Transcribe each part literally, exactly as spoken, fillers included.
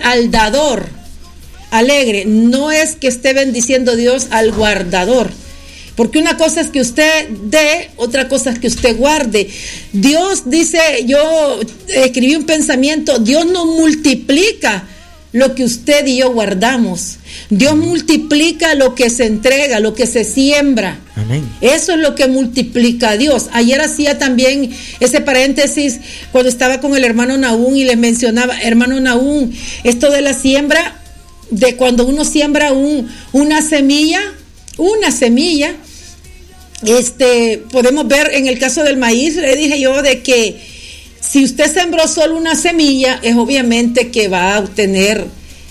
al dador alegre. No es que esté bendiciendo Dios al guardador. Porque una cosa es que usted dé, otra cosa es que usted guarde. Dios dice, yo escribí un pensamiento, Dios no multiplica lo que usted y yo guardamos. Dios multiplica lo que se entrega, lo que se siembra. Amén. Eso es lo que multiplica a Dios. Ayer hacía también ese paréntesis cuando estaba con el hermano Nahum y les mencionaba, hermano Nahum, esto de la siembra, de cuando uno siembra un, una semilla, una semilla, este, podemos ver en el caso del maíz, le dije yo de que si usted sembró solo una semilla, es obviamente que va a obtener,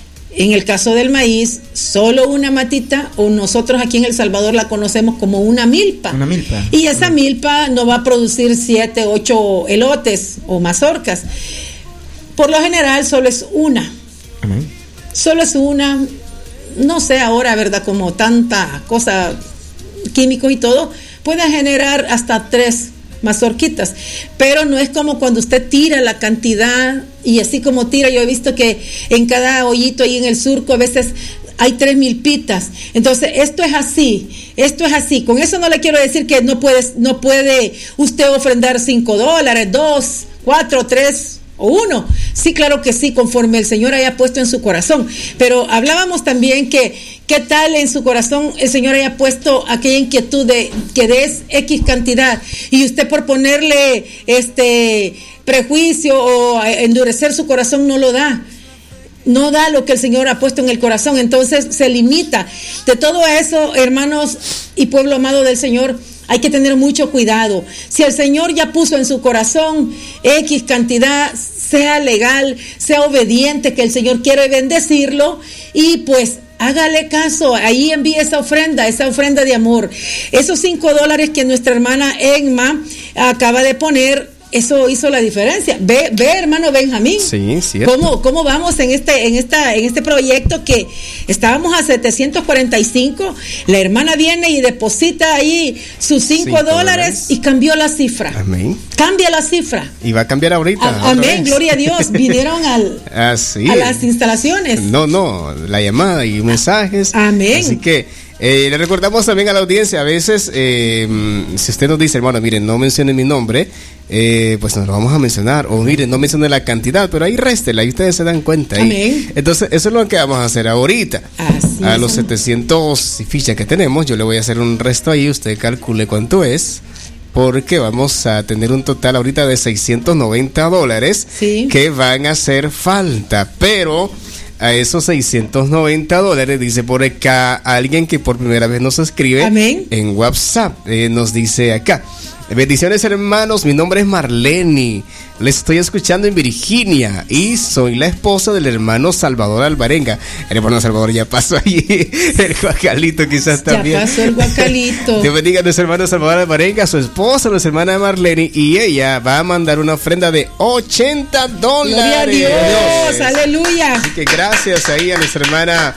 en el caso del maíz, solo una matita, o nosotros aquí en El Salvador la conocemos como una milpa. Una milpa. Y esa milpa no va a producir siete, ocho elotes o mazorcas. Por lo general solo es una. Amén. Solo es una, no sé ahora, ¿verdad? Como tanta cosa, químicos y todo, puede generar hasta tres mazorquitas, pero no es como cuando usted tira la cantidad, y así como tira, yo he visto que en cada hoyito ahí en el surco a veces hay tres milpitas. Entonces esto es así, esto es así. Con eso no le quiero decir que no puede, no puede usted ofrendar cinco dólares, dos, cuatro, tres o uno. Sí, claro que sí, conforme el Señor haya puesto en su corazón. Pero hablábamos también que qué tal en su corazón el Señor haya puesto aquella inquietud de que des X cantidad y usted por ponerle este prejuicio o endurecer su corazón no lo da. No da lo que el Señor ha puesto en el corazón, entonces se limita. De todo eso, hermanos y pueblo amado del Señor, hay que tener mucho cuidado. Si el Señor ya puso en su corazón X cantidad, sea legal, sea obediente, que el Señor quiere bendecirlo, y pues hágale caso, ahí envíe esa ofrenda, esa ofrenda de amor. Esos cinco dólares que nuestra hermana Egma acaba de poner, eso hizo la diferencia. Ve, ve, hermano Benjamín. Sí, cierto. ¿Cómo, cómo vamos en este, en esta, en este proyecto que estábamos a setecientos cuarenta y cinco? La hermana viene y deposita ahí sus cinco dólares y cambió la cifra. Amén. Cambia la cifra. Y va a cambiar ahorita. A, amén, vez. Gloria a Dios. Vinieron al, ah, sí. a las instalaciones. No, no, la llamada y mensajes. Amén. Así que Eh, le recordamos también a la audiencia, a veces, eh, si usted nos dice, hermano, miren, no mencione mi nombre, eh, pues nos lo vamos a mencionar, o miren, no mencione la cantidad, pero ahí réstela, y ustedes se dan cuenta. Ahí. Entonces, eso es lo que vamos a hacer ahorita. Así a es, los setecientos fichas que tenemos, yo le voy a hacer un resto ahí, usted calcule cuánto es, porque vamos a tener un total ahorita de seiscientos noventa dólares sí. que van a hacer falta, pero a esos seiscientos noventa dólares, dice por acá alguien que por primera vez nos escribe Amén. En WhatsApp, eh, nos dice acá: bendiciones, hermanos, mi nombre es Marleni, les estoy escuchando en Virginia y soy la esposa del hermano Salvador Alvarenga. El hermano Salvador ya pasó allí, el guacalito quizás ya también. Ya pasó el guacalito. Dios bendiga a nuestro hermano Salvador Alvarenga, su esposa, nuestra hermana Marleni, y ella va a mandar una ofrenda de ochenta dólares. Gloria a Dios, aleluya. Así que gracias ahí a nuestra hermana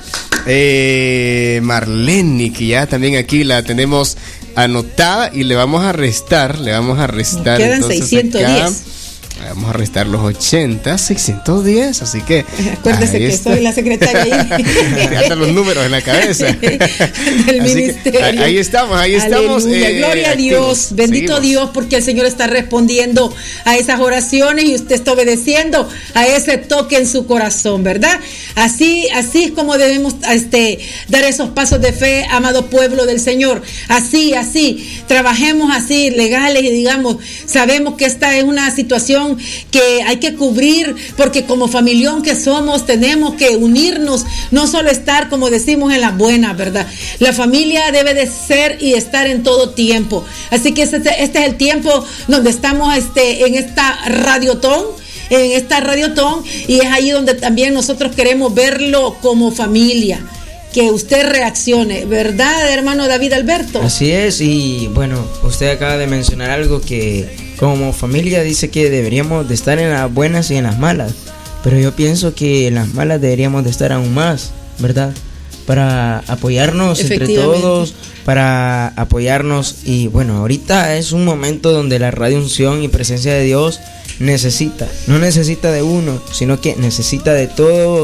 eh, Marleni, que ya también aquí la tenemos anotada, y le vamos a restar, le vamos a restar. Nos quedan seiscientos diez. Acá, vamos a restar los ochenta, seiscientos diez, así que acuérdese que está. Soy la secretaria ahí. Andan los números en la cabeza. Del así ministerio. Que, ahí estamos, ahí Aleluya. estamos. Eh, Gloria a Dios, bendito Seguimos. Dios, porque el Señor está respondiendo a esas oraciones y usted está obedeciendo a ese toque en su corazón, ¿verdad? Así, así es como debemos este, dar esos pasos de fe, amado pueblo del Señor. Así, así, trabajemos así, legales, y digamos, sabemos que esta es una situación que hay que cubrir, porque como familión que somos tenemos que unirnos, no solo estar, como decimos, en las buenas, ¿verdad? La familia debe de ser y estar en todo tiempo. Así que este, este es el tiempo donde estamos este, en esta radiotón, en esta radiotón, y es ahí donde también nosotros queremos verlo como familia. Que usted reaccione, ¿verdad, hermano David Alberto? Así es, y bueno, usted acaba de mencionar algo que como familia dice que deberíamos de estar en las buenas y en las malas, pero yo pienso que en las malas deberíamos de estar aún más, ¿verdad? Para apoyarnos entre todos, para apoyarnos, y bueno, ahorita es un momento donde la radio unción y presencia de Dios necesita, no necesita de uno, sino que necesita de todos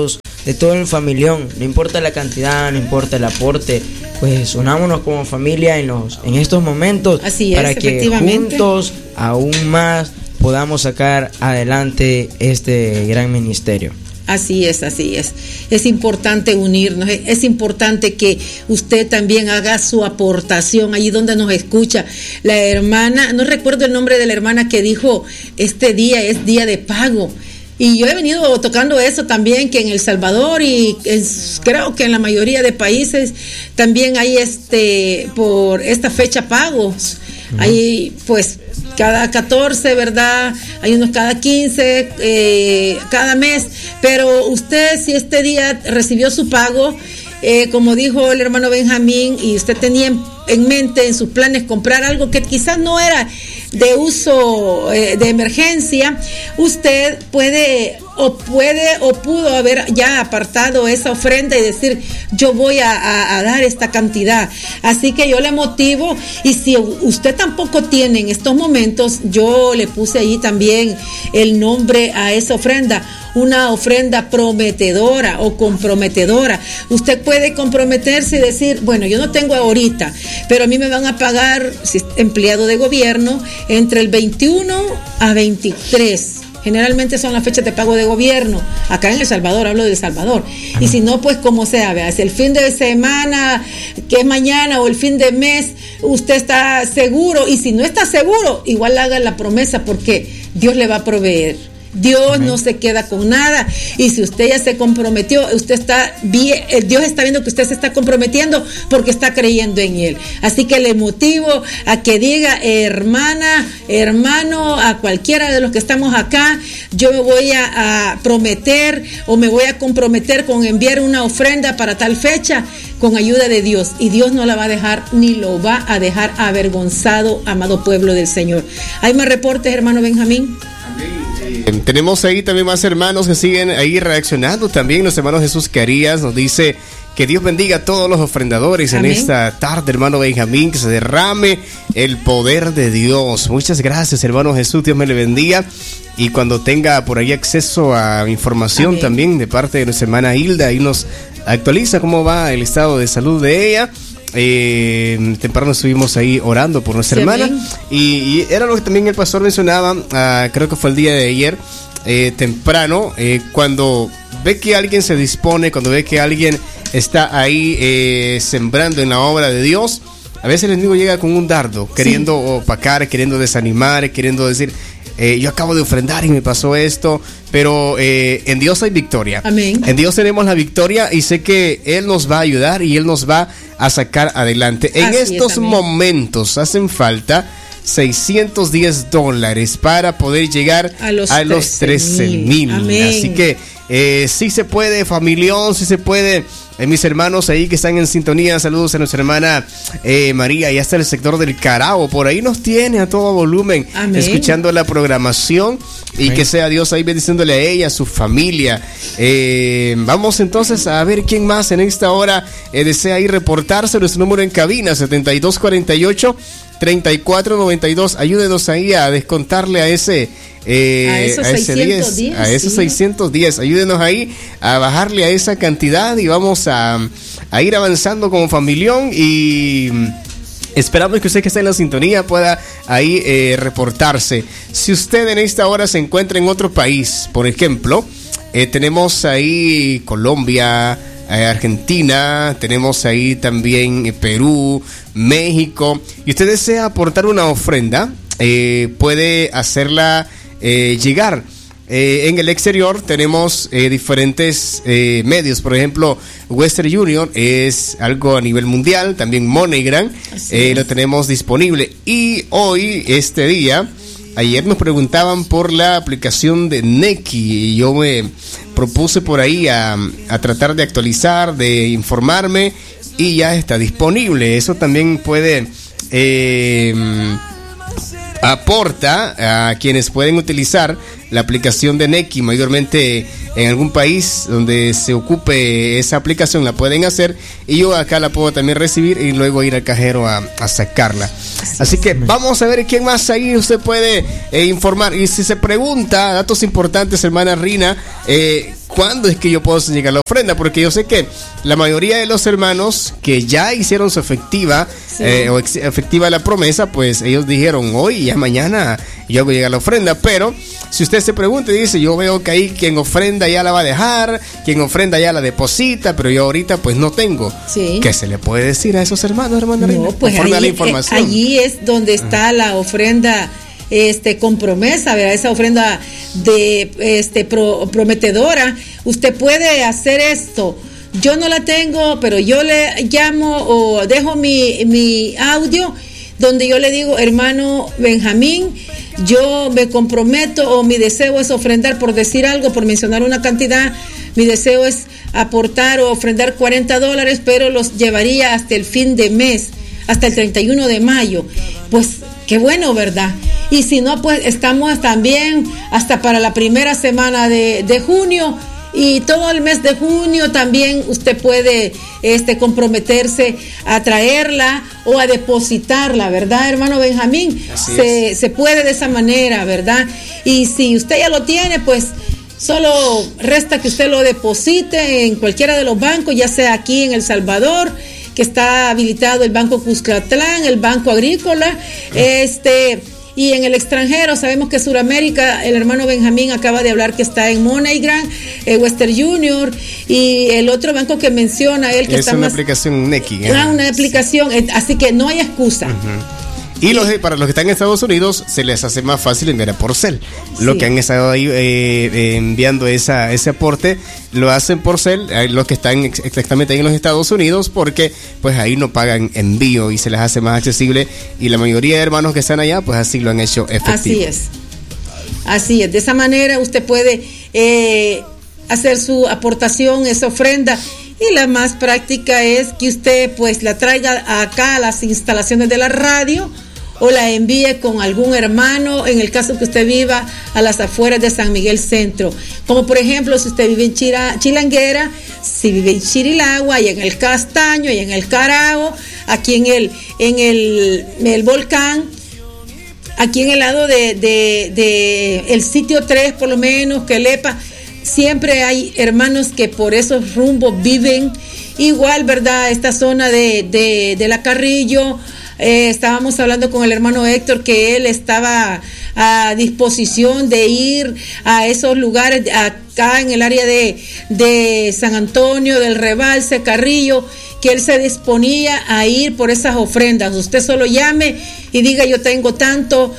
de todo el familión. No importa la cantidad, no importa el aporte, pues unámonos como familia en los en estos momentos. Así es, para que juntos aún más podamos sacar adelante este gran ministerio. Así es, así es. Es importante unirnos, es importante que usted también haga su aportación allí donde nos escucha. La hermana, no recuerdo el nombre de la hermana que dijo, este día es día de pago. Y yo he venido tocando eso también, que en El Salvador y es, creo que en la mayoría de países también hay este, por esta fecha pagos. Uh-huh. Hay pues cada catorce, ¿verdad? Hay unos cada quince, eh, cada mes. Pero usted, si este día recibió su pago, eh, como dijo el hermano Benjamín, y usted tenía en, en mente en sus planes comprar algo que quizás no era de uso eh, de emergencia, usted puede o puede o pudo haber ya apartado esa ofrenda y decir, yo voy a, a, a dar esta cantidad. Así que yo le motivo, y si usted tampoco tiene en estos momentos, yo le puse ahí también el nombre a esa ofrenda, una ofrenda prometedora o comprometedora. Usted puede comprometerse y decir, bueno, yo no tengo ahorita, pero a mí me van a pagar, si es empleado de gobierno, entre el veintiuno a veintitrés. Generalmente son las fechas de pago de gobierno. Acá en El Salvador, hablo de El Salvador. Ah. Y si no, pues como sea, vea, si el fin de semana, que es mañana, o el fin de mes, usted está seguro. Y si no está seguro, igual haga la promesa, porque Dios le va a proveer. Dios Amén. No se queda con nada, y si usted ya se comprometió, usted está bien, Dios está viendo que usted se está comprometiendo porque está creyendo en Él. Así que le motivo a que diga, hermana, hermano, a cualquiera de los que estamos acá, yo me voy a, a prometer o me voy a comprometer con enviar una ofrenda para tal fecha con ayuda de Dios, y Dios no la va a dejar ni lo va a dejar avergonzado, amado pueblo del Señor. ¿Hay más reportes, hermano Benjamín? Tenemos ahí también más hermanos que siguen ahí reaccionando también. Los hermanos Jesús Carías nos dice que Dios bendiga a todos los ofrendadores. Amén. En esta tarde, hermano Benjamín, que se derrame el poder de Dios. Muchas gracias, hermano Jesús, Dios me le bendiga. Y cuando tenga por ahí acceso a información Amén. También de parte de nuestra hermana Hilda, ahí nos actualiza cómo va el estado de salud de ella. Eh, temprano estuvimos ahí orando por nuestra hermana y, y era lo que también el pastor mencionaba, uh, creo que fue el día de ayer, eh, temprano, eh, cuando ve que alguien se dispone, cuando ve que alguien está ahí eh, sembrando en la obra de Dios, a veces el enemigo llega con un dardo, queriendo sí. opacar, queriendo desanimar, queriendo decir, Eh, yo acabo de ofrendar y me pasó esto, pero eh, en Dios hay victoria. Amén. En Dios tenemos la victoria y sé que Él nos va a ayudar y Él nos va a sacar adelante. En Así estos es, momentos hacen falta seiscientos diez dólares para poder llegar a los, a los trece mil. Así que eh, sí se puede, familión, sí se puede. Eh, mis hermanos ahí que están en sintonía, saludos a nuestra hermana eh, María, y hasta el sector del Carao, por ahí nos tiene a todo volumen. Amén. Escuchando la programación. Y Amén. Que sea Dios ahí bendiciéndole a ella, a su familia. Eh, vamos entonces a ver quién más en esta hora eh, desea ir reportarse. Nuestro número en cabina, setenta y dos cuarenta y ocho, treinta y cuatro noventa y dos. Ayúdenos ahí a descontarle a ese eh, a esos, a ese seiscientos diez, a esos sí. seiscientos diez. Ayúdenos ahí a bajarle a esa cantidad y vamos a, a ir avanzando como familión, y esperamos que usted que está en la sintonía pueda ahí eh, reportarse. Si usted en esta hora se encuentra en otro país, por ejemplo, eh, tenemos ahí Colombia, eh, Argentina, tenemos ahí también eh, Perú, México, y usted desea aportar una ofrenda, eh, puede hacerla eh, llegar. Eh, en el exterior tenemos eh, diferentes eh, medios, por ejemplo, Western Union es algo a nivel mundial, también MoneyGram eh, lo tenemos disponible. Y hoy, este día, ayer nos preguntaban por la aplicación de Nequi y yo me propuse por ahí a, a tratar de actualizar, de informarme, y ya está disponible. Eso también puede... Eh, aporta a quienes pueden utilizar la aplicación de Nequi, mayormente en algún país donde se ocupe esa aplicación la pueden hacer, y yo acá la puedo también recibir y luego ir al cajero a, a sacarla. Así, Así que vamos a ver quién más ahí usted puede eh, informar. Y si se pregunta, datos importantes, hermana Rina, eh, ¿cuándo es que yo puedo llegar la ofrenda? Porque yo sé que la mayoría de los hermanos que ya hicieron su efectiva, sí. eh, o ex- efectiva la promesa, pues ellos dijeron, hoy ya mañana yo voy a llegar la ofrenda. Pero si usted se pregunta y dice, yo veo que ahí quien ofrenda ya la va a dejar, quien ofrenda ya la deposita, pero yo ahorita pues no tengo. Sí. ¿Qué se le puede decir a esos hermanos, hermana Rina? No, pues ahí, la información. Eh, allí es donde está ah. la ofrenda este con promesa, ¿verdad? Esa ofrenda de este pro, prometedora. Usted puede hacer esto. Yo no la tengo, pero yo le llamo o dejo mi, mi audio donde yo le digo, hermano Benjamín, yo me comprometo, o mi deseo es ofrendar, por decir algo, por mencionar una cantidad, mi deseo es aportar o ofrendar cuarenta dólares, pero los llevaría hasta el fin de mes, hasta el treinta y uno de mayo. Pues qué bueno, ¿verdad? Y si no, pues estamos también hasta para la primera semana de, de junio, y todo el mes de junio también usted puede este, comprometerse a traerla o a depositarla, ¿verdad, hermano Benjamín? Se, se puede de esa manera, ¿verdad? Y si usted ya lo tiene, pues solo resta que usted lo deposite en cualquiera de los bancos, ya sea aquí en El Salvador, que está habilitado el Banco Cuscatlán, el Banco Agrícola, este... y en el extranjero, sabemos que Sudamérica, el hermano Benjamín acaba de hablar que está en MoneyGram, eh, Western Junior, y el otro banco que menciona él que es está una más... aplicación Nequi. Ah, una aplicación, sí. Así que no hay excusa. Uh-huh. Y los, para los que están en Estados Unidos se les hace más fácil enviar a Porcel. Sí. Lo que han estado ahí eh, eh, enviando esa, ese aporte lo hacen por Porcel, eh, los que están ex- exactamente ahí en los Estados Unidos, porque pues ahí no pagan envío y se les hace más accesible, y la mayoría de hermanos que están allá pues así lo han hecho efectivo. Así es, así es, de esa manera usted puede eh, hacer su aportación, esa ofrenda. Y la más práctica es que usted pues la traiga acá a las instalaciones de la radio, o la envíe con algún hermano, en el caso que usted viva a las afueras de San Miguel Centro. Como por ejemplo, si usted vive en Chira, Chilanguera, si vive en Chirilagua, y en el Castaño, y en el Carao, aquí en el, en el, el Volcán, aquí en el lado de, de, de el sitio tres, por lo menos, Quelepa, siempre hay hermanos que por esos rumbos viven. Igual, ¿verdad? Esta zona de, de, de La Carrillo, eh, estábamos hablando con el hermano Héctor que él estaba a disposición de ir a esos lugares acá en el área de, de San Antonio, del Rebalse, Carrillo, que él se disponía a ir por esas ofrendas. Usted solo llame y diga, yo tengo tanto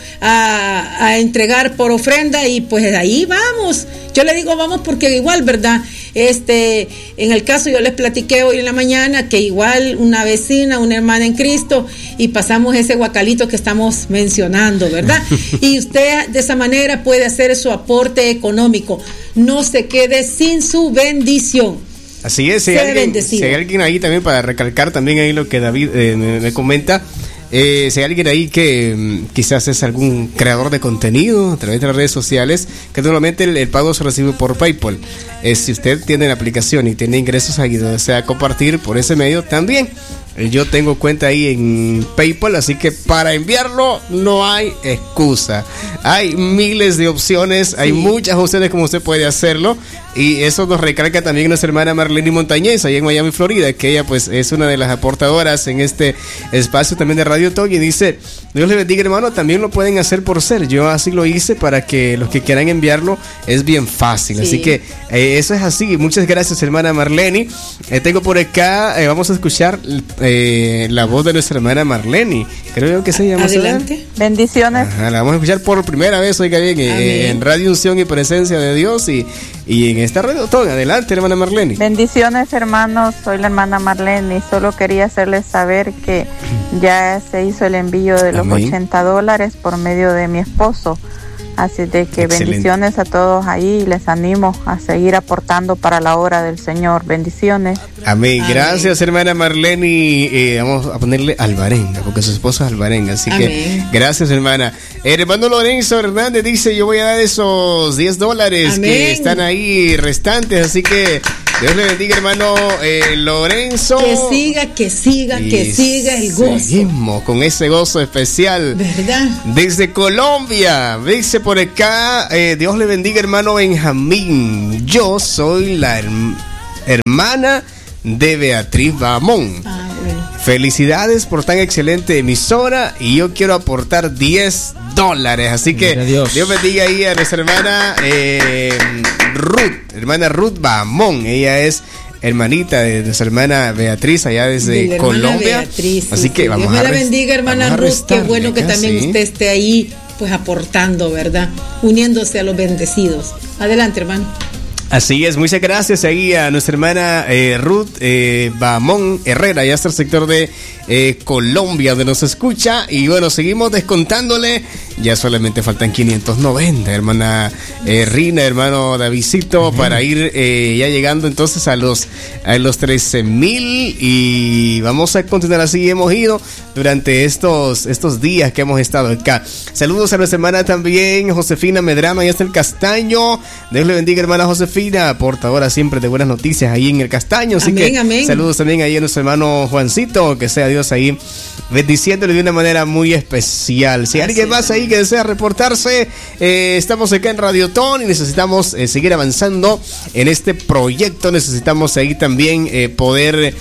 a, a entregar por ofrenda, y pues ahí vamos. Yo le digo vamos porque igual, ¿verdad? Este, en el caso yo les platiqué hoy en la mañana que igual una vecina, una hermana en Cristo, y pasamos ese guacalito que estamos mencionando, ¿verdad? Y usted de esa manera puede hacer su aporte económico. No se quede sin su bendición. Así es, si hay, alguien, si hay alguien ahí también para recalcar también ahí lo que David eh, me, me comenta, eh, si hay alguien ahí que mm, quizás es algún creador de contenido a través de las redes sociales, que normalmente el, el pago se recibe por PayPal. Eh, si usted tiene la aplicación y tiene ingresos ahí donde desea compartir por ese medio, también yo tengo cuenta ahí en PayPal, así que para enviarlo no hay excusa. Hay miles de opciones, hay sí. muchas opciones como usted puede hacerlo, y eso nos recalca también nuestra hermana Marlene Montañez, allá en Miami, Florida, que ella pues es una de las aportadoras en este espacio también de Radio Talk, y dice, Dios le bendiga, hermano, también lo pueden hacer por ser. Yo así lo hice para que los que quieran enviarlo es bien fácil, sí. así que eh, eso es así. Muchas gracias, hermana Marlene. Eh, tengo por acá, eh, vamos a escuchar Eh, la voz de nuestra hermana Marlene, creo que se llama. Adelante. Bendiciones. Ajá, la vamos a escuchar por primera vez, oiga bien, eh, en Radio Unción y Presencia de Dios, y, y en esta radio todo. Adelante, hermana Marlene. Bendiciones, hermanos, soy la hermana Marlene, y solo quería hacerles saber que ya se hizo el envío de los Amén. ochenta dólares por medio de mi esposo. Así de que Excelente. bendiciones a todos ahí y les animo a seguir aportando para la obra del Señor. Bendiciones. Amén. Amén. Gracias, hermana Marlene. Eh, vamos a ponerle albarenga, porque su esposo es albarenga. Así Amén. que gracias, hermana. El hermano Lorenzo Hernández dice: yo voy a dar esos diez dólares Amén. que están ahí restantes. Así que Dios le bendiga, hermano eh, Lorenzo. Que siga, que siga, que Y siga el gozo. Seguimos con ese gozo especial. ¿Verdad? Desde Colombia, dice por acá, eh, Dios le bendiga, hermano Benjamín. Yo soy la herm- hermana de Beatriz Bamón. Ah, bueno. Felicidades por tan excelente emisora y yo quiero aportar diez dólares. Así que Mira, Dios. Dios bendiga ahí a nuestra hermana eh, Ruth, hermana Ruth Bamón. Ella es hermanita de nuestra hermana Beatriz allá De desde la hermana Colombia. Beatriz, Así sí, que sí. vamos Dios a me la rest- bendiga, hermana vamos a Ruth. Qué restarle bueno que acá, también sí. usted esté ahí, pues aportando, ¿verdad? Uniéndose a los bendecidos. Adelante, hermano. Así es, muchas gracias ahí a nuestra hermana eh, Ruth eh, Bamón Herrera, ya está el sector de eh, Colombia, donde nos escucha. Y bueno, seguimos descontándole. Ya solamente faltan quinientos noventa, hermana eh, Rina, hermano Davidcito, uh-huh. para ir eh, ya llegando entonces a los a los trece mil. Y vamos a continuar así. Hemos ido durante estos, estos días que hemos estado acá. Saludos a nuestra hermana también, Josefina Medrano, ya está el Castaño. Dios le bendiga, hermana Josefina, portadora siempre de buenas noticias ahí en el Castaño. Así amén, que amén. Saludos también ahí a nuestro hermano Juancito, que sea Dios ahí bendiciéndole de una manera muy especial. Si alguien más ahí que desea reportarse, eh, estamos acá en Radiotón y necesitamos eh, seguir avanzando en este proyecto. Necesitamos ahí también eh, poder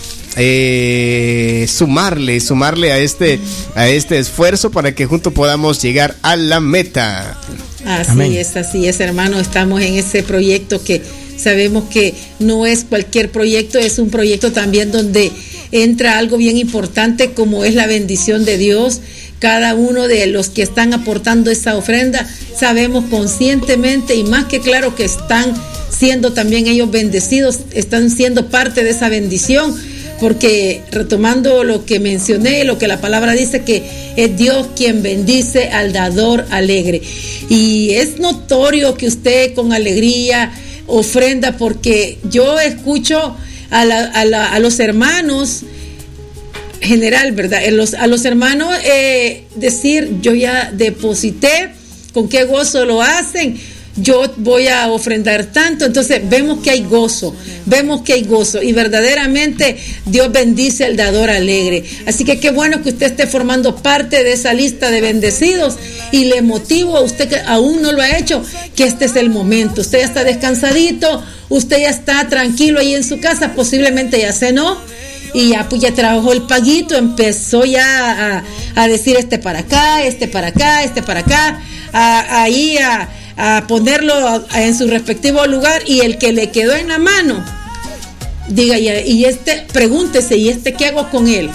eh, sumarle, sumarle a este, a este esfuerzo para que juntos podamos llegar a la meta. Así Amén. es, así es, hermano. Estamos en ese proyecto que sabemos que no es cualquier proyecto, es un proyecto también donde entra algo bien importante como es la bendición de Dios. Cada uno de los que están aportando esa ofrenda, sabemos conscientemente y más que claro que están siendo también ellos bendecidos, están siendo parte de esa bendición. Porque retomando lo que mencioné, lo que la palabra dice, que es Dios quien bendice al dador alegre. Y es notorio que usted con alegría ofrenda, porque yo escucho a, la, a, la, a los hermanos general, ¿verdad? A los, a los hermanos eh, decir, yo ya deposité, con qué gozo lo hacen, yo voy a ofrendar tanto. Entonces vemos que hay gozo, vemos que hay gozo y verdaderamente Dios bendice al dador alegre. Así que qué bueno que usted esté formando parte de esa lista de bendecidos y le motivo a usted que aún no lo ha hecho, que este es el momento. Usted ya está descansadito, usted ya está tranquilo ahí en su casa, posiblemente ya cenó y ya, pues ya trabajó el paguito, empezó ya a, a decir este para acá, este para acá, este para acá, a, ahí a a ponerlo en su respectivo lugar, y el que le quedó en la mano diga, y, y este, pregúntese, ¿y este qué hago con él?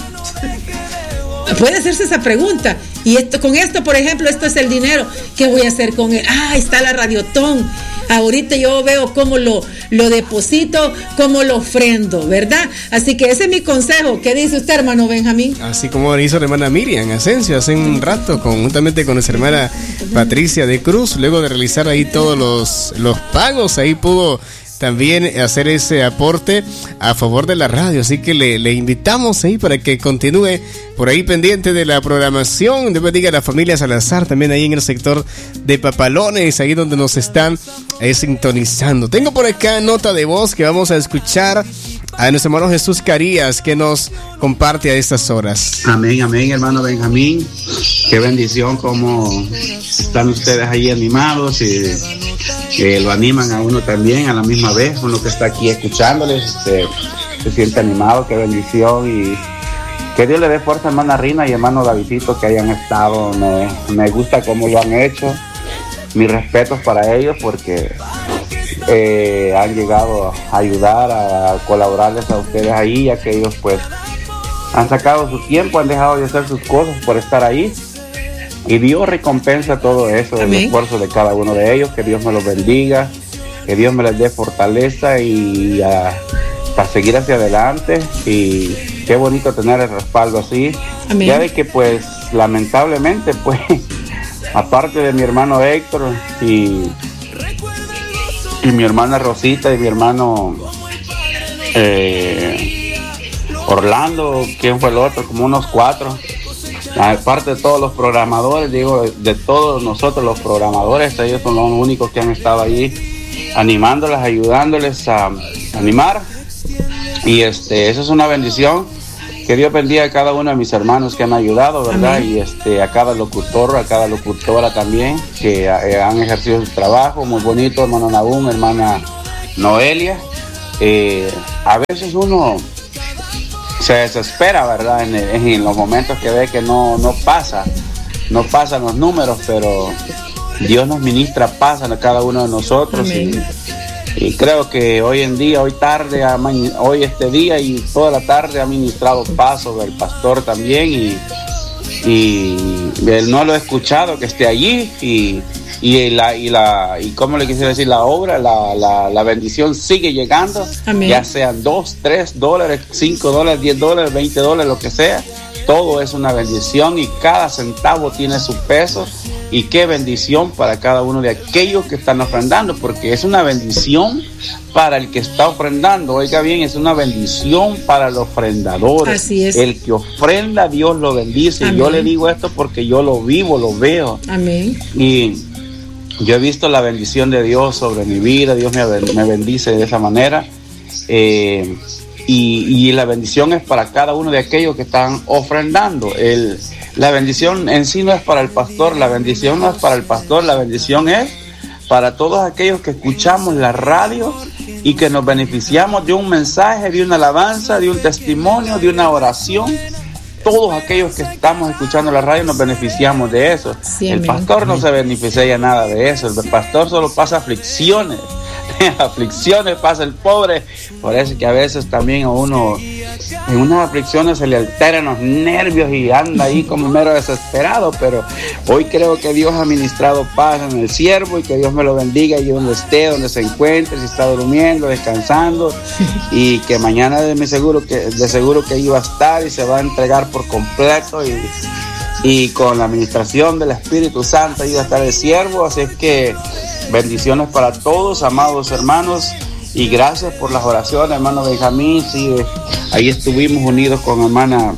Puede hacerse esa pregunta. Y esto, con esto, por ejemplo, esto es el dinero, ¿qué voy a hacer con él? Ah, está la Radiotón. Ahorita yo veo cómo lo, lo deposito, cómo lo ofrendo, ¿verdad? Así que ese es mi consejo. ¿Qué dice usted, hermano Benjamín? Así como hizo la hermana Miriam Asensio hace un rato, conjuntamente con nuestra hermana Patricia de Cruz, luego de realizar ahí todos los, los pagos, ahí pudo también hacer ese aporte a favor de la radio. Así que le, le invitamos ahí para que continúe por ahí pendiente de la programación. Dios bendiga a la familia Salazar también ahí en el sector de Papalones, ahí donde nos están eh, sintonizando. Tengo por acá nota de voz que vamos a escuchar a nuestro hermano Jesús Carías, que nos comparte a estas horas. Amén, amén, hermano Benjamín. Qué bendición como están ustedes ahí animados y que lo animan a uno también a la misma vez. Uno que está aquí escuchándoles se, se siente animado. Qué bendición, y que Dios le dé fuerza a hermana Rina y hermano Davidito que hayan estado. Me, me gusta cómo lo han hecho. Mis respetos para ellos porque eh, han llegado a ayudar, a colaborarles a ustedes ahí, ya que ellos pues han sacado su tiempo, han dejado de hacer sus cosas por estar ahí. Y Dios recompensa todo eso, Amén. El esfuerzo de cada uno de ellos. Que Dios me los bendiga, que Dios me les dé fortaleza y uh, para seguir hacia adelante. Y qué bonito tener el respaldo así. Amén. Ya de que pues lamentablemente pues aparte de mi hermano Héctor y, y mi hermana Rosita y mi hermano eh, Orlando, ¿quién fue el otro? Como unos cuatro. Aparte de todos los programadores, digo, de todos nosotros los programadores, ellos son los únicos que han estado allí animándoles, ayudándoles a animar. Y este, eso es una bendición. Que Dios bendiga a cada uno de mis hermanos que han ayudado, ¿verdad? Amén. Y este, a cada locutor, a cada locutora también, que eh, han ejercido su trabajo muy bonito, hermano Nahum, hermana Noelia. Eh, a veces uno se desespera, ¿verdad? En, en los momentos que ve que no, no pasa, no pasan los números, pero Dios nos ministra paz a cada uno de nosotros. Y, y creo que hoy en día, hoy tarde, hoy este día y toda la tarde ha ministrado paz sobre el pastor también, y, y él no lo he escuchado que esté allí, y y la y la y cómo le quisiera decir, la obra, la, la, la bendición sigue llegando. Amén. Ya sean dos, tres dólares, cinco dólares, diez dólares, veinte dólares, lo que sea, todo es una bendición y cada centavo tiene su peso. Y qué bendición para cada uno de aquellos que están ofrendando, porque es una bendición para el que está ofrendando. Oiga bien, es una bendición para los ofrendadores. Así es. El que ofrenda, Dios lo bendice. Amén. Yo le digo esto porque yo lo vivo, lo veo. Amén. Y yo he visto la bendición de Dios sobre mi vida. Dios me, me bendice de esa manera. Eh, y, y la bendición es para cada uno de aquellos que están ofrendando. El, la bendición en sí no es para el pastor, la bendición no es para el pastor, la bendición es para todos aquellos que escuchamos la radio y que nos beneficiamos de un mensaje, de una alabanza, de un testimonio, de una oración. Todos aquellos que estamos escuchando la radio nos beneficiamos de eso. Sí, el pastor amén. No se beneficia nada de eso. El pastor solo pasa aflicciones. Aflicciones pasa el pobre. Por eso que a veces también a uno en unas aflicciones se le alteran los nervios y anda ahí como mero desesperado. Pero hoy creo que Dios ha ministrado paz en el siervo, y que Dios me lo bendiga y donde esté, donde se encuentre, si está durmiendo, descansando, y que mañana de, mi seguro que, de seguro que iba a estar y se va a entregar por completo, y, y con la administración del Espíritu Santo iba a estar el siervo. Así es que bendiciones para todos, amados hermanos, y gracias por las oraciones, hermano Benjamín. Sí, ahí estuvimos unidos con hermana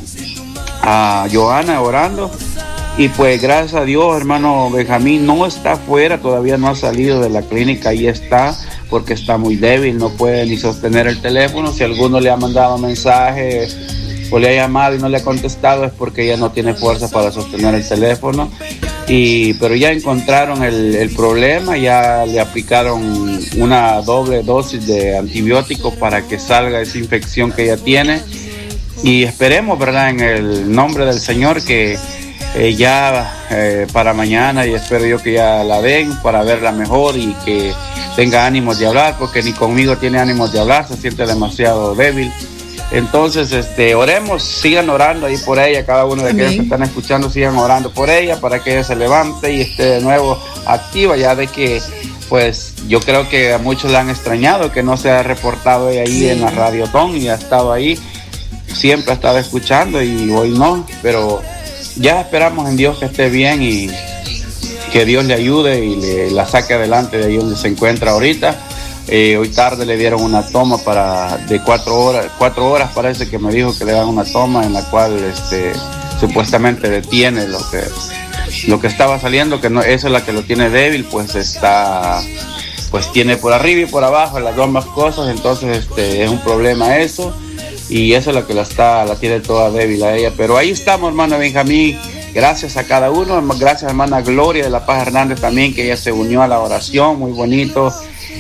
a Johanna orando, y pues gracias a Dios, hermano Benjamín no está afuera, todavía no ha salido de la clínica, ahí está, porque está muy débil, no puede ni sostener el teléfono. Si alguno le ha mandado mensaje o le ha llamado y no le ha contestado, es porque ella no tiene fuerza para sostener el teléfono. Y, pero ya encontraron el, el problema, ya le aplicaron una doble dosis de antibiótico para que salga esa infección que ella tiene, y esperemos, ¿verdad?, en el nombre del Señor que eh, ya eh, para mañana, y espero yo que ya la ven para verla mejor y que tenga ánimos de hablar, porque ni conmigo tiene ánimos de hablar, se siente demasiado débil. Entonces, este, oremos, sigan orando ahí por ella, cada uno de aquellos que están escuchando, sigan orando por ella para que ella se levante y esté de nuevo activa, ya de que, pues, yo creo que a muchos la han extrañado, que no se ha reportado ella ahí sí. en la Radiotón, y ha estado ahí, siempre ha estado escuchando, y hoy no, pero ya esperamos en Dios que esté bien y que Dios le ayude y le, la saque adelante de ahí donde se encuentra ahorita. Eh, hoy tarde le dieron una toma para de cuatro horas, cuatro horas parece que me dijo que le dan una toma en la cual este, supuestamente detiene lo que lo que estaba saliendo, que no, eso es la que lo tiene débil, pues está, pues tiene por arriba y por abajo las ambas cosas, entonces este, es un problema eso, y eso es lo que la está, la tiene toda débil a ella. Pero ahí estamos, hermano Benjamín, gracias a cada uno, gracias hermana Gloria de la Paz Hernández también, que ella se unió a la oración, muy bonito.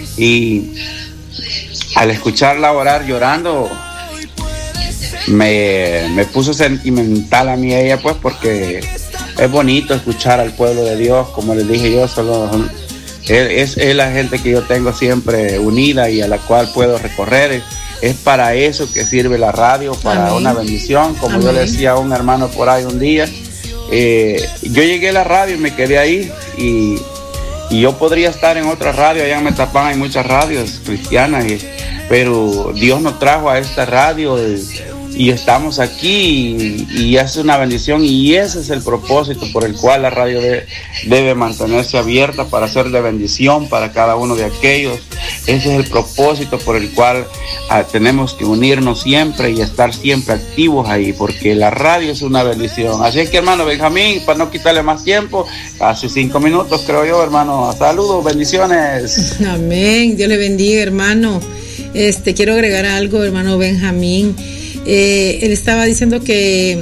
Y al escucharla orar llorando me, me puso sentimental a mí ella, pues, porque es bonito escuchar al pueblo de Dios, como les dije yo, solo es, es la gente que yo tengo siempre unida y a la cual puedo recorrer. Es para eso que sirve la radio, para Amén. Una bendición, como Amén. Yo le decía a un hermano por ahí un día, eh, yo llegué a la radio y me quedé ahí, y Y yo podría estar en otra radio, allá en Metapán hay muchas radios cristianas, y, pero Dios nos trajo a esta radio, y, y estamos aquí y, y es una bendición, y ese es el propósito por el cual la radio de, debe mantenerse abierta, para ser de bendición para cada uno de aquellos. Ese es el propósito por el cual ah, tenemos que unirnos siempre y estar siempre activos ahí, porque la radio es una bendición. Así es que, hermano Benjamín, para no quitarle más tiempo, hace cinco minutos creo yo, hermano, saludos, bendiciones. Amén, Dios le bendiga, hermano. Este, quiero agregar algo, hermano Benjamín. Eh, él estaba diciendo que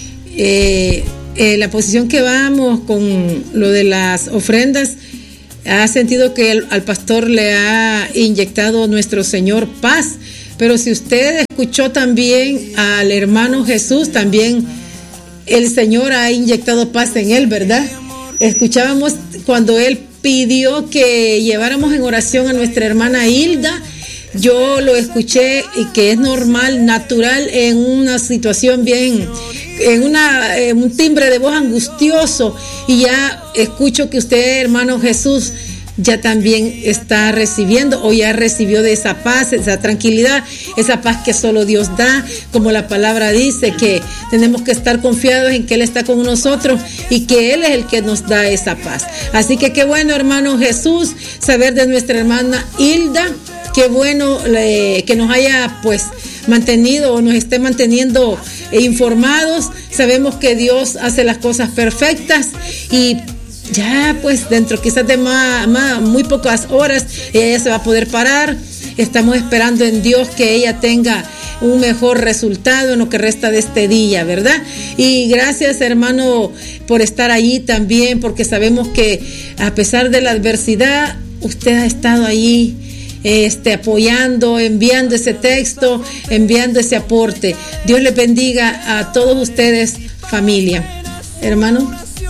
eh, eh, la posición que vamos con lo de las ofrendas, ha sentido que el, al pastor le ha inyectado nuestro Señor paz. Pero si usted escuchó también al hermano Jesús, también el Señor ha inyectado paz en él, ¿verdad? Escuchábamos cuando él pidió que lleváramos en oración a nuestra hermana Hilda. Yo lo escuché, y que es normal, natural, en una situación bien, en una en un timbre de voz angustioso, y ya escucho que usted, hermano Jesús, ya también está recibiendo, o ya recibió de esa paz, esa tranquilidad, esa paz que solo Dios da, como la palabra dice, que tenemos que estar confiados en que Él está con nosotros y que Él es el que nos da esa paz. Así que qué bueno, hermano Jesús, saber de nuestra hermana Hilda. Qué bueno eh, que nos haya pues mantenido o nos esté manteniendo eh, informados. Sabemos que Dios hace las cosas perfectas, y ya pues dentro quizás de más, más, muy pocas horas ella se va a poder parar. Estamos esperando en Dios que ella tenga un mejor resultado en lo que resta de este día, ¿verdad? Y gracias, hermano, por estar allí también, porque sabemos que a pesar de la adversidad, usted ha estado allí Este, apoyando, enviando ese texto, enviando ese aporte. Dios les bendiga a todos ustedes, familia. Hermano.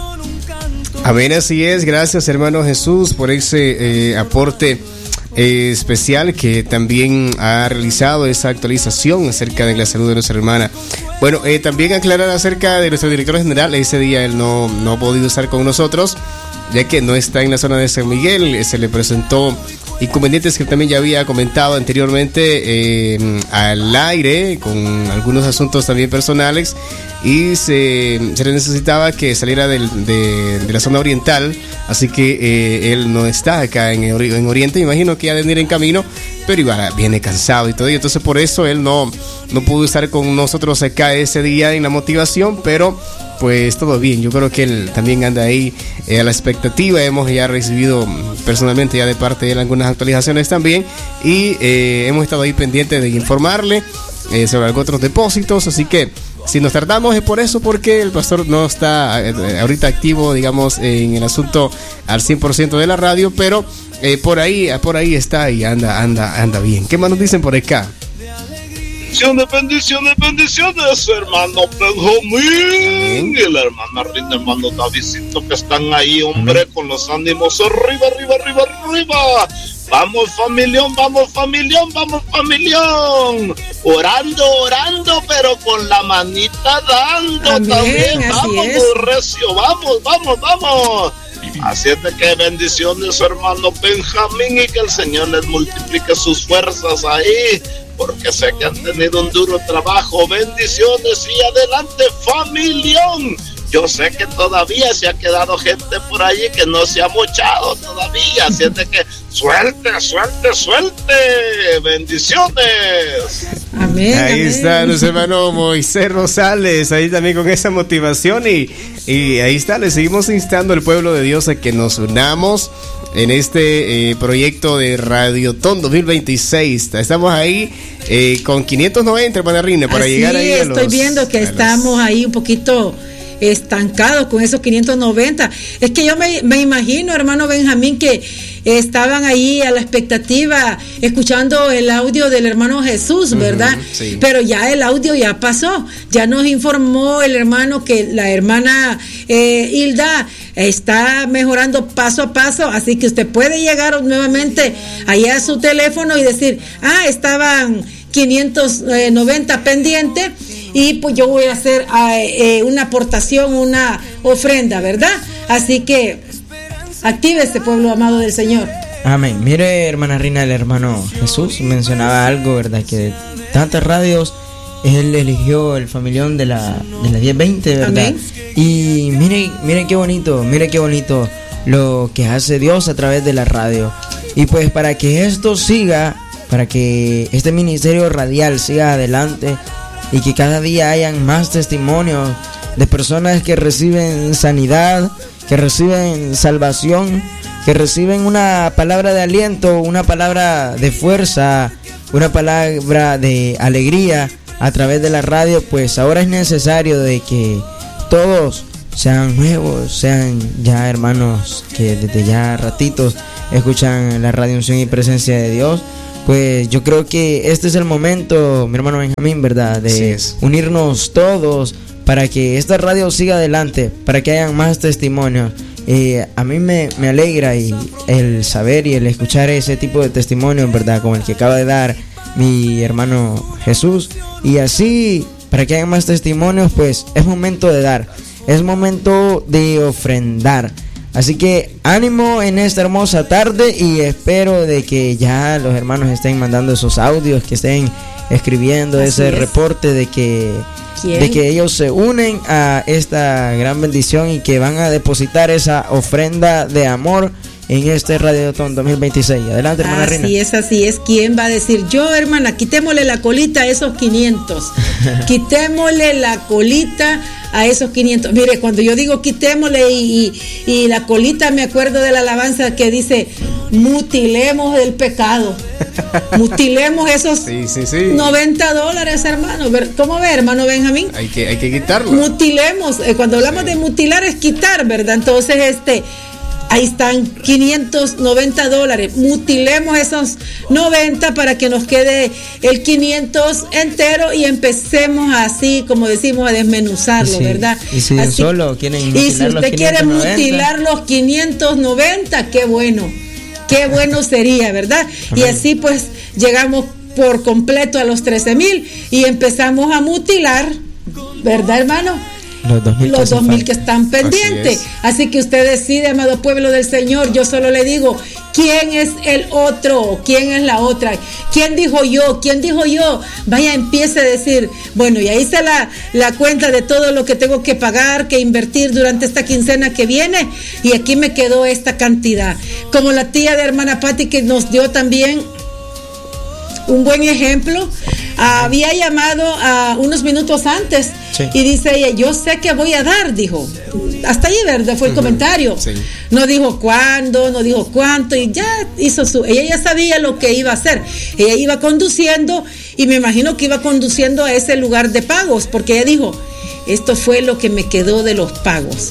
Amén, así es. Gracias, hermano Jesús, por ese eh, aporte eh, especial que también ha realizado esa actualización acerca de la salud de nuestra hermana. Bueno, eh, también aclarar acerca de nuestro director general. Ese día él no, no ha podido estar con nosotros, ya que no está en la zona de San Miguel. Se le presentó inconvenientes que también ya había comentado anteriormente eh, al aire, con algunos asuntos también personales, y se, se le necesitaba que saliera del, de, de la zona oriental, así que eh, él no está acá en, en Oriente. Imagino que ha de venir en camino, pero igual viene cansado y todo, y entonces por eso él no, no pudo estar con nosotros acá ese día en la motivación, pero pues todo bien. Yo creo que él también anda ahí eh, a la expectativa. Hemos ya recibido personalmente ya de parte de él algunas actualizaciones también, y eh, hemos estado ahí pendientes de informarle eh, sobre algunos otros depósitos. Así que si nos tardamos es por eso, porque el pastor no está eh, ahorita activo, digamos, en el asunto al cien por ciento de la radio, pero eh, por ahí por ahí está y anda anda anda bien. ¿Qué más nos dicen por acá? Bendiciones, bendiciones, bendiciones, hermano Benjamín y la hermana Rina, hermano Davidcito, que están ahí, hombre, Amén. Con los ánimos arriba, arriba, arriba, arriba. Vamos, familión, vamos, familión, vamos, familión. Orando, orando, pero con la manita dando. Amén, también. Vamos, recio, vamos, vamos, vamos. Así es de que bendiciones, hermano Benjamín, y que el Señor les multiplique sus fuerzas ahí, porque sé que han tenido un duro trabajo. Bendiciones y adelante, familión. Yo sé que todavía se ha quedado gente por allí que no se ha mochado todavía, así es de que suelte, suelte, suelte. Bendiciones. Amén. Ahí amén. está nuestro hermano Moisés Rosales, ahí también con esa motivación, y, y ahí está, le seguimos instando al pueblo de Dios a que nos unamos en este eh, proyecto de Radiotón dos mil veintiséis. Estamos ahí eh, con quinientos noventa, hermana Rina, para Así llegar ahí a estoy los, viendo que a estamos los... ahí un poquito estancados con esos quinientos noventa. Es que yo me, me imagino, hermano Benjamín, que estaban ahí a la expectativa escuchando el audio del hermano Jesús, ¿verdad? Uh-huh, sí. Pero ya el audio ya pasó, ya nos informó el hermano que la hermana eh, Hilda está mejorando paso a paso, así que usted puede llegar nuevamente allá a su teléfono y decir, ah, estaban quinientos noventa pendientes, y pues yo voy a hacer eh, una aportación, una ofrenda, ¿verdad? Así que actívese, pueblo amado del Señor. Amén. Mire, hermana Rina, el hermano Jesús mencionaba algo, ¿verdad? Que tantas radios Él eligió el familión de la, de la diez veinte, ¿verdad? Amén. Y mire, mire qué bonito, mire qué bonito lo que hace Dios a través de la radio. Y pues para que esto siga, para que este ministerio radial siga adelante y que cada día hayan más testimonios de personas que reciben sanidad, que reciben salvación, que reciben una palabra de aliento, una palabra de fuerza, una palabra de alegría a través de la radio, pues ahora es necesario de que todos sean nuevos, sean ya hermanos que desde ya ratitos escuchan la radio Unción y Presencia de Dios. Pues yo creo que este es el momento, mi hermano Benjamín, ¿verdad? De unirnos todos para que esta radio siga adelante, para que hayan más testimonios. Eh, a mí me, me alegra y el saber y el escuchar ese tipo de testimonios, ¿verdad? Como el que acaba de dar mi hermano Jesús. Y así, para que haya más testimonios, pues es momento de dar, es momento de ofrendar. Así que ánimo en esta hermosa tarde y espero de que ya los hermanos estén mandando esos audios, que estén escribiendo Así ese es. reporte de que, de que ellos se unen a esta gran bendición y que van a depositar esa ofrenda de amor en este Radiotón dos mil veintiséis. Adelante, hermana así Rina. Así es, así es. ¿Quién va a decir? Yo, hermana, quitémosle la colita a esos quinientos. Quitémosle la colita a esos quinientos. Mire, cuando yo digo quitémosle y, y, y la colita, me acuerdo de la alabanza que dice, mutilemos el pecado. Mutilemos esos sí, sí, sí. noventa dólares, hermano. ¿Cómo ve, hermano Benjamín? Hay que, hay que quitarlo. Mutilemos. Eh, cuando hablamos sí. de mutilar es quitar, ¿verdad? Entonces, este... ahí están quinientos noventa dólares. Mutilemos esos noventa para que nos quede el quinientos entero y empecemos así, como decimos, a desmenuzarlo, sí. ¿verdad? Y si así, solo quieren mutilar y si usted los quiere mutilar los quinientos noventa, qué bueno, qué bueno sería, ¿verdad? Amén. Y así pues llegamos por completo a los trece mil y empezamos a mutilar, ¿verdad, hermano? Los dos mil, los dos mil que están pendientes. Así, Así que usted decide, amado pueblo del Señor. Yo solo le digo, ¿quién es el otro? ¿Quién es la otra? ¿Quién dijo yo? ¿Quién dijo yo? Vaya, empiece a decir, bueno, y ahí está la, la cuenta de todo lo que tengo que pagar, que invertir durante esta quincena que viene. Y aquí me quedó esta cantidad. Como la tía de hermana Patti que nos dio también un buen ejemplo. Había llamado a unos minutos antes sí. y dice ella, yo sé que voy a dar, dijo. Hasta ahí, ¿verdad? Fue el uh-huh. comentario. Sí. No dijo cuándo, no dijo cuánto y ya hizo su... Ella ya sabía lo que iba a hacer. Ella iba conduciendo y me imagino que iba conduciendo a ese lugar de pagos porque ella dijo, esto fue lo que me quedó de los pagos.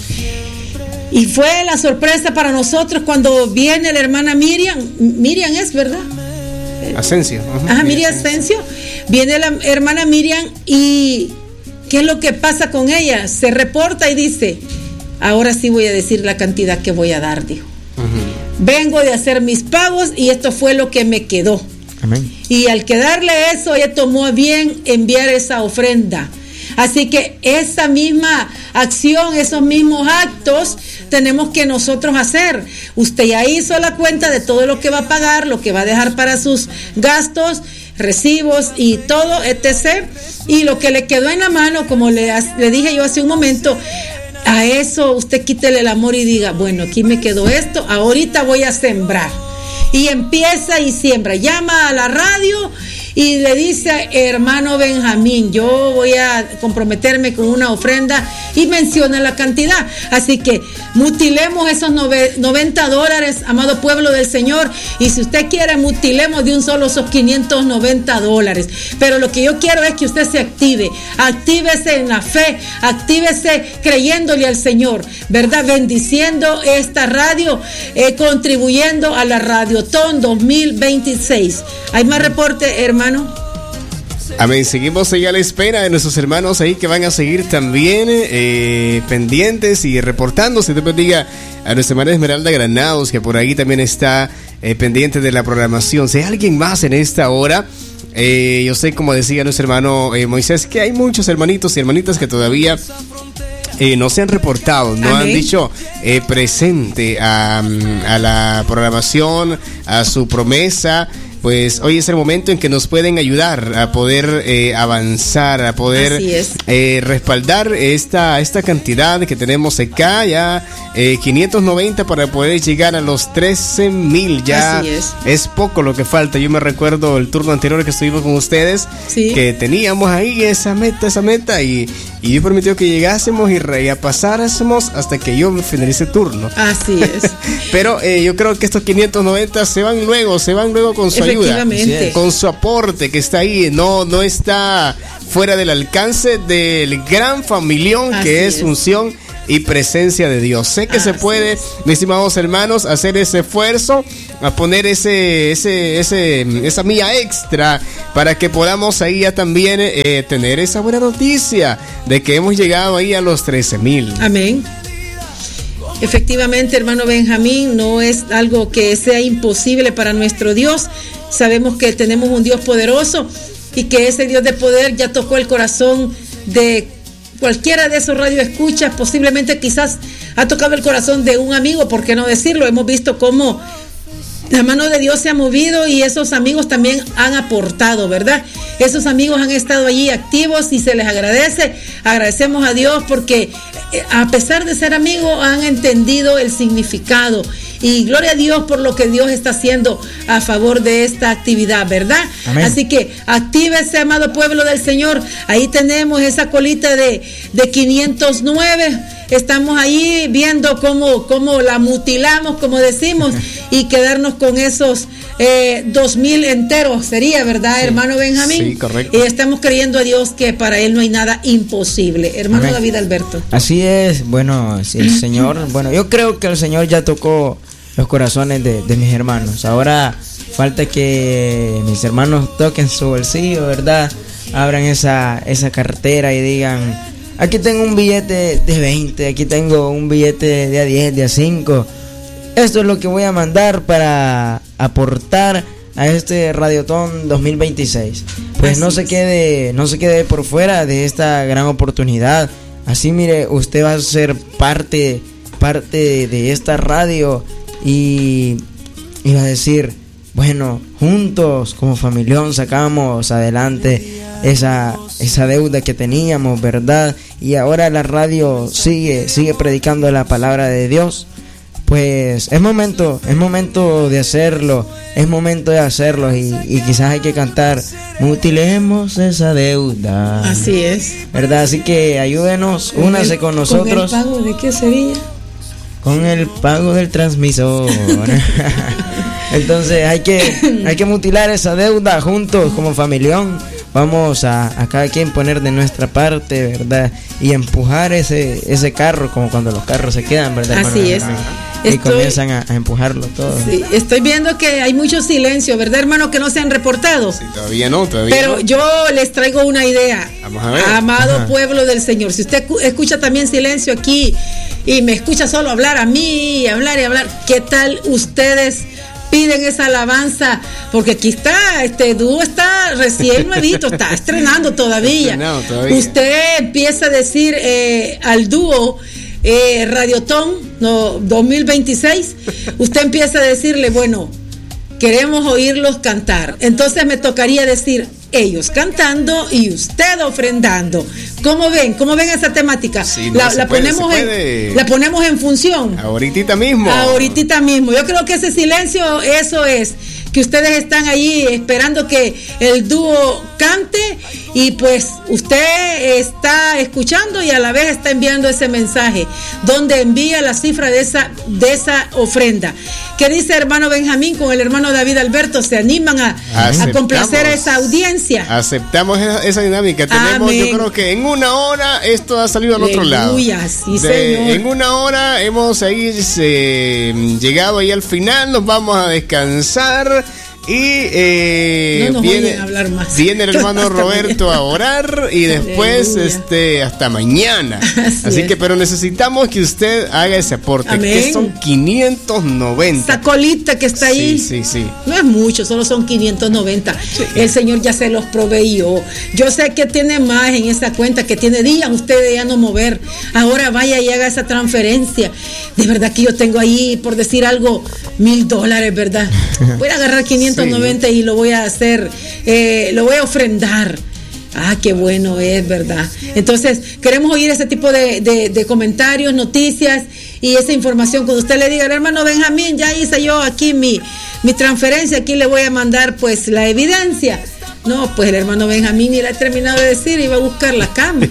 Y fue la sorpresa para nosotros cuando viene la hermana Miriam. Miriam es, ¿verdad? Asensio. Uh-huh. Ajá, Miriam Asensio. Viene la hermana Miriam y ¿qué es lo que pasa con ella? Se reporta y dice, ahora sí voy a decir la cantidad que voy a dar, dijo. Uh-huh. Vengo de hacer mis pagos y esto fue lo que me quedó. Amén. Y al quedarle eso, ella tomó bien enviar esa ofrenda. Así que esa misma acción, esos mismos actos tenemos que nosotros hacer. Usted ya hizo la cuenta de todo lo que va a pagar, lo que va a dejar para sus gastos, recibos y todo, etcétera. Y lo que le quedó en la mano, como le, le dije yo hace un momento, a eso usted quítele el amor y diga, bueno, aquí me quedó esto, ahorita voy a sembrar. Y empieza y siembra. Llama a la radio y le dice, hermano Benjamín, yo voy a comprometerme con una ofrenda y menciona la cantidad. Así que mutilemos esos noventa dólares, amado pueblo del Señor. Y si usted quiere, mutilemos de un solo esos quinientos noventa dólares. Pero lo que yo quiero es que usted se active. Actívese en la fe, actívese creyéndole al Señor, ¿verdad? Bendiciendo esta radio, eh, contribuyendo a la Radiotón dos mil veintiséis. ¿Hay más reporte, hermano? Amén, seguimos ahí a la espera de nuestros hermanos ahí que van a seguir también eh, pendientes y reportándose. Te bendiga a nuestra hermana Esmeralda Granados, que por ahí también está eh, pendiente de la programación. Si hay alguien más en esta hora, eh, yo sé, como decía nuestro hermano eh, Moisés, que hay muchos hermanitos y hermanitas que todavía eh, no se han reportado, no Amén. han dicho eh, presente a, a la programación, a su promesa. pues hoy es el momento en que nos pueden ayudar a poder eh, avanzar, a poder eh, respaldar esta, esta cantidad que tenemos acá, ya eh, quinientos noventa para poder llegar a los trece mil. Ya es. es poco lo que falta. Yo me recuerdo el turno anterior que estuvimos con ustedes, sí, que teníamos ahí esa meta, esa meta, y, y Dios permitió que llegásemos y repasáramos hasta que yo finalice el turno. Así es. Pero eh, yo creo que estos quinientos noventa se van luego, se van luego con su ayuda, con su aporte que está ahí, no, no está fuera del alcance del gran familión Así que es, es unción y presencia de Dios. Sé que Así se puede, es. mis estimados hermanos, hacer ese esfuerzo, a poner ese, ese, ese, esa milla extra para que podamos ahí ya también eh, tener esa buena noticia de que hemos llegado ahí a los trece mil. Amén. Efectivamente, hermano Benjamín, no es algo que sea imposible para nuestro Dios. Sabemos que tenemos un Dios poderoso y que ese Dios de poder ya tocó el corazón de cualquiera de esos radioescuchas. Posiblemente quizás ha tocado el corazón de un amigo, ¿por qué no decirlo? Hemos visto cómo la mano de Dios se ha movido y esos amigos también han aportado, ¿verdad? Esos amigos han estado allí activos y se les agradece. Agradecemos a Dios porque a pesar de ser amigos han entendido el significado. Y gloria a Dios por lo que Dios está haciendo a favor de esta actividad, ¿verdad? Amén. Así que actívese, amado pueblo del Señor. Ahí tenemos esa colita de, de quinientos nueve. Estamos ahí viendo cómo, cómo la mutilamos, como decimos, y quedarnos con esos eh, dos mil enteros. Sería, ¿verdad, sí, hermano Benjamín? Sí, correcto. Y estamos creyendo a Dios que para Él no hay nada imposible. Hermano Amén. David Alberto. Así es. Bueno, si el Señor, bueno, yo creo que el Señor ya tocó los corazones de, de mis hermanos. Ahora falta que mis hermanos toquen su bolsillo, ¿verdad? Abran esa, esa cartera y digan: aquí tengo un billete de veinte, aquí tengo un billete de a diez, de a cinco. Esto es lo que voy a mandar para aportar a este Radiotón dos mil veintiséis. Pues Así no se quede, no se quede por fuera de esta gran oportunidad. Así, mire, usted va a ser parte, parte de esta radio y, y va a decir: bueno, juntos como familión sacamos adelante esa, esa deuda que teníamos, ¿verdad? Y ahora la radio sigue, sigue predicando la palabra de Dios. Pues es momento, es momento de hacerlo, es momento de hacerlo y, y quizás hay que cantar: mutilemos esa deuda. Así es. ¿Verdad? Así que ayúdenos, únase con nosotros. ¿Con el pago de qué sería? Con el pago del transmisor. Entonces hay que, hay que mutilar esa deuda juntos como familión. Vamos a, a cada quien poner de nuestra parte, ¿verdad? Y empujar ese, ese carro, como cuando los carros se quedan, ¿verdad, hermano? Así es. Y estoy, comienzan a, a empujarlo todo. Sí, estoy viendo que hay mucho silencio, ¿verdad, hermano? Que no se han reportado. Sí, todavía no, todavía Pero no. yo les traigo una idea. Vamos a ver. Amado Ajá. pueblo del Señor, si usted escucha también silencio aquí y me escucha solo hablar a mí, y hablar y hablar, ¿qué tal ustedes piden esa alabanza? Porque aquí está, este dúo está recién nuevito, está estrenando todavía. Estrenado todavía. Usted empieza a decir eh, al dúo eh, Radiotón no, dos mil veintiséis, usted empieza a decirle: bueno, queremos oírlos cantar. Entonces me tocaría decir: ellos cantando y usted ofrendando. ¿Cómo ven? ¿Cómo ven esa temática? Sí, no la, se la, puede, ponemos se en, puede. la ponemos en función. Ahorita mismo. Ahorita mismo. Yo creo que ese silencio, eso es, que ustedes están ahí esperando que el dúo cante y pues usted está escuchando y a la vez está enviando ese mensaje donde envía la cifra de esa, de esa ofrenda. ¿Qué dice hermano Benjamín con el hermano David Alberto? ¿Se animan a, a complacer a esa audiencia? Aceptamos esa, esa dinámica. Tenemos, Amén. yo creo que en una hora esto ha salido al otro lado. Aleluya, sí, De, señor. En una hora hemos ahí eh, llegado ahí al final, nos vamos a descansar. Y eh, no nos viene, oyen hablar más. viene el hermano Roberto mañana a orar y después Aleluya. este hasta mañana. Así, Así que, pero necesitamos que usted haga ese aporte. Amén. Que son quinientos noventa. Esa colita que está ahí. Sí, sí, sí. No es mucho, solo son quinientos noventa. Sí. El Señor ya se los proveyó. Yo sé que tiene más en esa cuenta, que tiene días ustedes ya no mover. Ahora vaya y haga esa transferencia. De verdad que yo tengo ahí, por decir algo, mil dólares, ¿verdad? Voy a agarrar quinientos trescientos noventa sí. Y lo voy a hacer, eh, lo voy a ofrendar. Ah, qué bueno es, ¿verdad? Entonces, queremos oír ese tipo de, de, de comentarios, noticias y esa información. Cuando usted le diga, hermano Benjamín, ya hice yo aquí mi, mi transferencia, aquí le voy a mandar pues la evidencia. No, pues el hermano Benjamín ni le ha terminado de decir, iba a buscar la cama.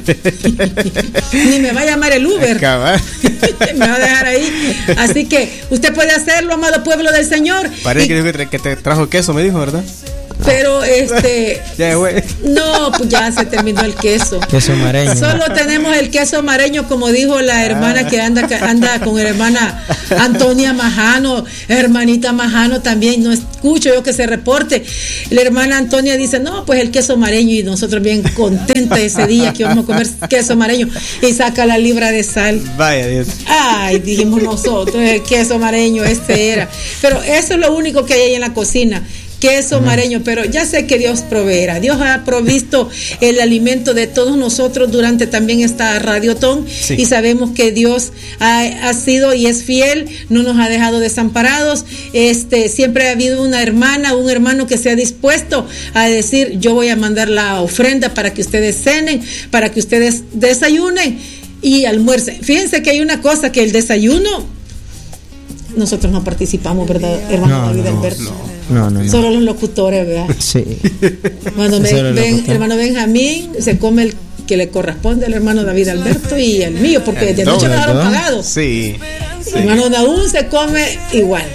Ni me va a llamar el Uber. Me va a dejar ahí. Así que usted puede hacerlo, amado pueblo del Señor. Parece y, que, dijo que te trajo queso, me dijo, ¿verdad? Pero este ya, güey. No, pues ya se terminó el queso. Queso mareño. Solo tenemos el queso mareño, como dijo la hermana ah. que anda anda con la hermana Antonia Majano, hermanita Majano también, no escucho yo que se reporte. La hermana Antonia dice, no, pues el queso mareño, y nosotros bien contentos ese día que vamos a comer queso mareño, y saca la libra de sal. Vaya Dios. Ay, dijimos nosotros, el queso mareño este era. Pero eso es lo único que hay ahí en la cocina. Queso mareño, pero ya sé que Dios proveerá. Dios ha provisto el alimento de todos nosotros durante también esta radiotón, sí. Y sabemos que Dios ha, ha sido y es fiel, no nos ha dejado desamparados. Este, siempre ha habido una hermana, un hermano que se ha dispuesto a decir, yo voy a mandar la ofrenda para que ustedes cenen, para que ustedes desayunen y almuercen. Fíjense que hay una cosa, que el desayuno nosotros no participamos, ¿verdad, hermano no, David no, Alberto? No, no, no. Solo los locutores, ¿verdad? Sí. Cuando me, ven, hermano Benjamín se come el que le corresponde al hermano David Alberto y el mío, porque de noche me dejaron pagado. Sí, sí. El hermano Naúl se come igual.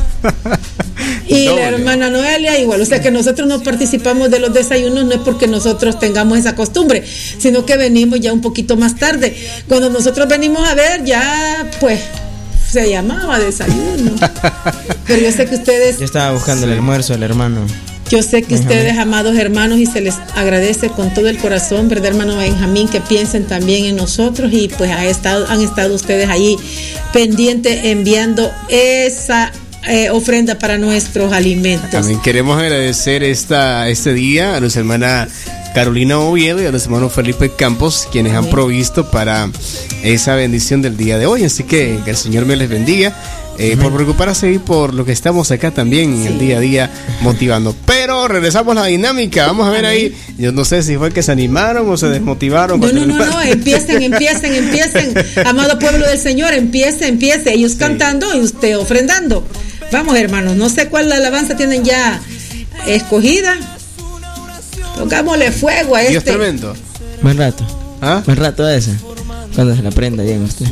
Y Doble. La hermana Noelia igual. O sea que nosotros no participamos de los desayunos, no es porque nosotros tengamos esa costumbre, sino que venimos ya un poquito más tarde. Cuando nosotros venimos a ver, ya pues se llamaba desayuno. Pero yo sé que ustedes... Yo estaba buscando el almuerzo del hermano. Yo sé que Benjamín. Ustedes, amados hermanos, y se les agradece con todo el corazón, ¿verdad, hermano Benjamín? Que piensen también en nosotros, y pues ha estado, han estado ustedes ahí pendientes enviando esa eh, ofrenda para nuestros alimentos. También queremos agradecer esta, este día a nuestra hermana Carolina Oviedo y a nuestro hermano Felipe Campos, quienes Amén. Han provisto para esa bendición del día de hoy. Así que que el Señor me les bendiga. Eh, por preocuparse y por lo que estamos acá también en sí. el día a día motivando. Pero regresamos a la dinámica. Vamos a ver ahí. Yo no sé si fue que se animaron o se desmotivaron. No, no, no, no. Empiecen, empiecen, empiecen. Amado pueblo del Señor, empiece, empiece. Ellos sí. cantando y usted ofrendando. Vamos, hermanos. No sé cuál alabanza tienen ya escogida. Pongámosle fuego a este. Dios tremendo. Buen rato. ¿Ah? Buen rato esa. Cuando se la prenda bien usted.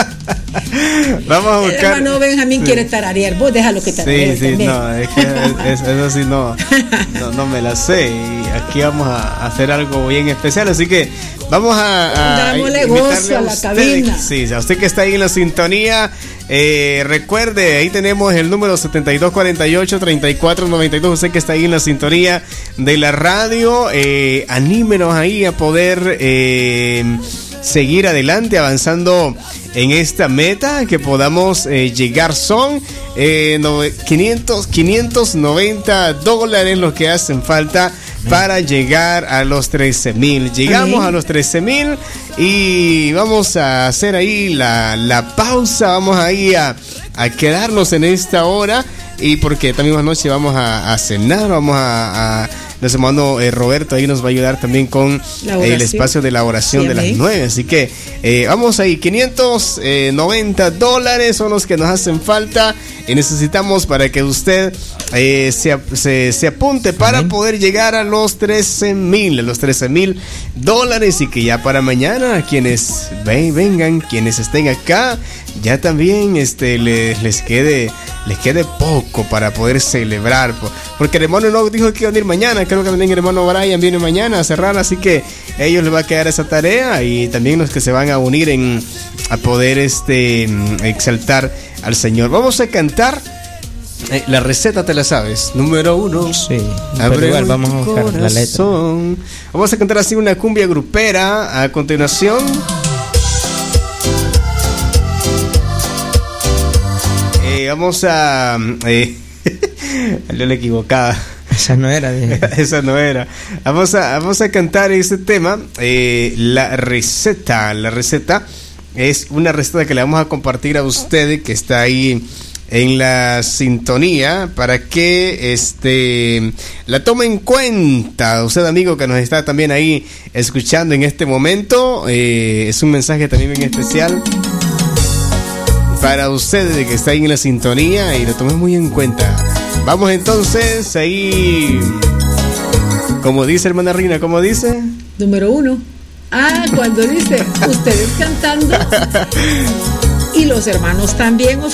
Vamos a buscar. El hermano Benjamín sí. quiere tararear. Vos déjalo que tararee. Sí, sí, también. No, es que es, eso sí no, no, no me la sé. Y aquí vamos a hacer algo bien especial. Así que vamos a. a Dámosle gozo a la cabina. Sí, a usted que está ahí en la sintonía. Eh, recuerde, ahí tenemos el número setenta y dos cuarenta y ocho, treinta y cuatro noventa y dos. Usted que está ahí en la sintonía de la radio, eh, anímenos ahí a poder eh, seguir adelante, avanzando en esta meta, que podamos eh, llegar. Son eh, no, quinientos, quinientos noventa dólares los que hacen falta para llegar a los trece mil. Llegamos a los trece mil y vamos a hacer ahí la, la pausa. Vamos ahí a, a quedarnos en esta hora, y porque esta misma noche vamos a, a cenar. Vamos a, a nuestro hermano eh, Roberto ahí nos va a ayudar también con eh, el espacio de la oración sí, de las nueve. Así que eh, vamos ahí, quinientos noventa dólares son los que nos hacen falta y necesitamos para que usted eh, se, se, se apunte para Amén. Poder llegar a los trece mil, a los trece mil dólares, y que ya para mañana quienes ven, vengan, quienes estén acá, ya también este les, les quede les quede poco para poder celebrar, porque el hermano no dijo que iba a venir mañana. Creo que también el hermano Brian viene mañana a cerrar, así que a ellos les va a quedar esa tarea, y también los que se van a unir en a poder este exaltar al Señor. Vamos a cantar eh, la receta, te la sabes, número uno. Sí, pero igual vamos a buscar la letra. Vamos a cantar así una cumbia grupera a continuación. Eh, vamos a eh, salió la equivocada. Esa no era, esa no era. Vamos a, vamos a cantar este tema. Eh, la receta. La receta es una receta que le vamos a compartir a usted, que está ahí en la sintonía para que este la tome en cuenta. Usted, amigo, que nos está también ahí escuchando en este momento, eh, es un mensaje también bien especial para usted que está ahí en la sintonía y lo tome muy en cuenta. Vamos entonces ahí, como dice hermana Rina, ¿cómo dice? Número uno. Ah, cuando dice ustedes cantando y los hermanos también of-